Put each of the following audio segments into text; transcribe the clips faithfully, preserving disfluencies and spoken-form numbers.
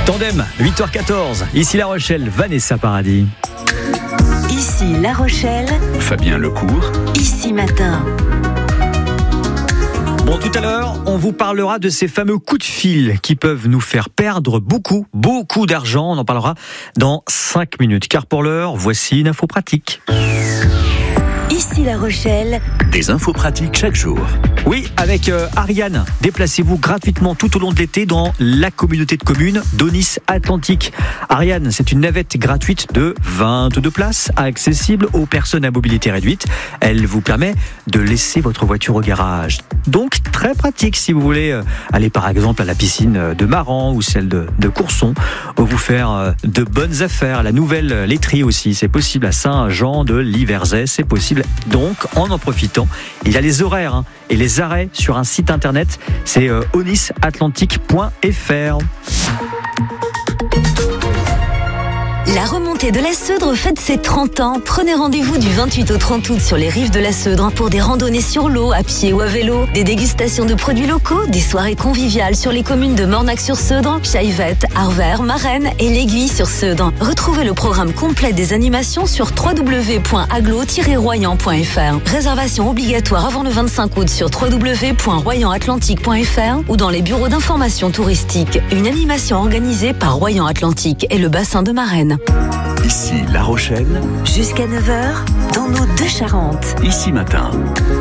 Tandem, huit heures quatorze. Ici La Rochelle, Vanessa Paradis. Ici La Rochelle, Fabien Lecourt. Ici Matin. Bon, tout à l'heure, on vous parlera de ces fameux coups de fil qui peuvent nous faire perdre beaucoup, beaucoup d'argent. On en parlera dans cinq minutes. Car pour l'heure, voici une info pratique. Ici La Rochelle, Des infos pratiques chaque jour. Oui, avec euh, Ariane, déplacez-vous gratuitement tout au long de l'été dans la communauté de communes d'Aunis Atlantique. Ariane, c'est une navette gratuite de vingt-deux places, accessible aux personnes à mobilité réduite. Elle vous permet de laisser votre voiture au garage. Donc très pratique si vous voulez euh, aller par exemple à la piscine de Maran ou celle de, de Courson, ou vous faire euh, de bonnes affaires. La nouvelle laiterie aussi, c'est possible à Saint-Jean-de-Liverzay, c'est possible. Donc en en profitant, il y a les horaires hein, et les arrêts sur un site internet, c'est euh, aunis atlantique point f r. la remontée de la Seudre fête ses trente ans. Prenez rendez-vous du vingt-huit au trente août sur les rives de la Seudre pour des randonnées sur l'eau, à pied ou à vélo, des dégustations de produits locaux, des soirées conviviales sur les communes de Mornac-sur-Seudre, Chaillevette, Arvert, Marennes et l'Aiguille sur Seudre. Retrouvez le programme complet des animations sur w w w point aglo tiret royan point f r. Réservation obligatoire avant le vingt-cinq août sur w w w point royan atlantique point f r ou dans les bureaux d'information touristique. Une animation organisée par Royan Atlantique et le bassin de Marennes. Ici La Rochelle. Jusqu'à neuf heures, dans nos deux Charentes. Ici Matin.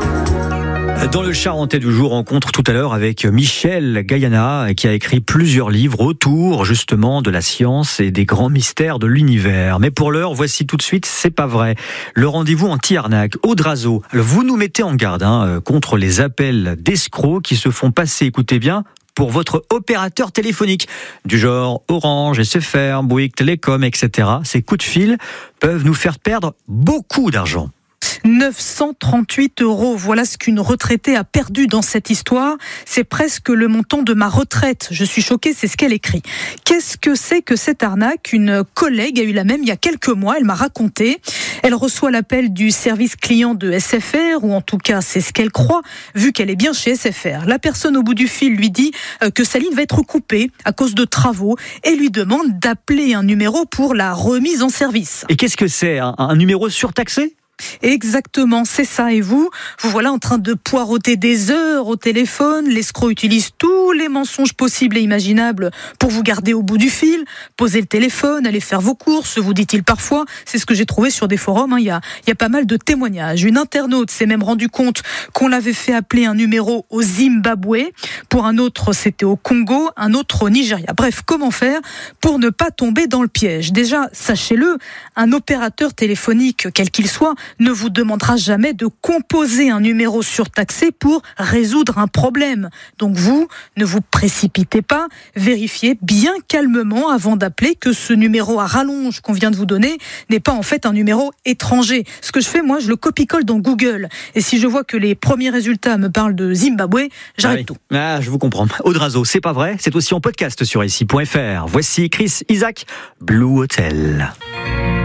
Dans le Charentais du jour, rencontre tout à l'heure avec Michel Gayana qui a écrit plusieurs livres autour justement de la science et des grands mystères de l'univers. Mais pour l'heure, voici tout de suite, c'est pas vrai. Le rendez-vous anti-arnaque. Audrazo, vous nous mettez en garde hein, contre les appels d'escrocs qui se font passer, écoutez bien, pour votre opérateur téléphonique, du genre Orange, S F R, Bouygues Télécom, et cetera. Ces coups de fil peuvent nous faire perdre beaucoup d'argent. neuf cent trente-huit euros, voilà ce qu'une retraitée a perdu dans cette histoire. C'est presque le montant de ma retraite. Je suis choquée, c'est ce qu'elle écrit. Qu'est-ce que c'est que cette arnaque ? Une collègue a eu la même il y a quelques mois, elle m'a raconté. Elle reçoit l'appel du service client de S F R, ou en tout cas c'est ce qu'elle croit, vu qu'elle est bien chez S F R. La personne au bout du fil lui dit que sa ligne va être coupée à cause de travaux et lui demande d'appeler un numéro pour la remise en service. Et qu'est-ce que c'est ? Un, un numéro surtaxé ? Exactement, c'est ça. Et vous, vous voilà en train de poireauter des heures au téléphone. L'escroc utilise tous les mensonges possibles et imaginables pour vous garder au bout du fil. Posez le téléphone, allez faire vos courses, vous dit-il parfois. C'est ce que j'ai trouvé sur des forums. Hein. Il y a, il y a pas mal de témoignages. Une internaute s'est même rendu compte qu'on l'avait fait appeler un numéro au Zimbabwe. Pour un autre, c'était au Congo, un autre au Nigeria. Bref, comment faire pour ne pas tomber dans le piège ? Déjà, sachez-le, un opérateur téléphonique, quel qu'il soit, ne vous demandera jamais de composer un numéro surtaxé pour résoudre un problème. Donc vous, ne vous précipitez pas, vérifiez bien calmement avant d'appeler que ce numéro à rallonge qu'on vient de vous donner n'est pas en fait un numéro étranger. Ce que je fais, moi, je le copie-colle dans Google. Et si je vois que les premiers résultats me parlent de Zimbabwe, j'arrête ah oui. tout. Ah, je vous comprends. Audrazo, c'est pas vrai, c'est aussi en podcast sur ici point f r. Voici Chris Isaac, Blue Hotel.